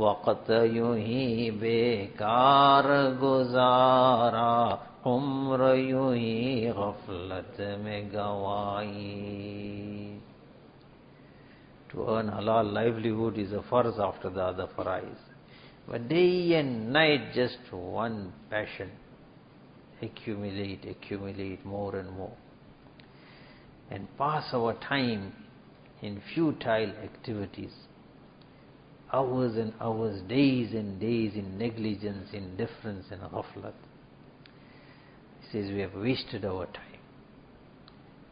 वक्त यूं ही बेकार गुजारा, उम्र यूं ही गफलत में गंवाई. To earn halal livelihood is a farz after the other farais. But day and night just one passion. Accumulate more and more. And pass our time in futile activities. Hours and hours, days and days in negligence, indifference and ghaflat. He says we have wasted our time.